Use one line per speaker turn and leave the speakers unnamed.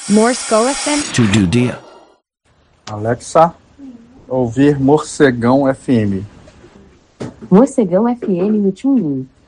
Morse Go FM.
To do dia.
Alexa, ouvir Morcegão FM.
Morcegão FM no TuneIn.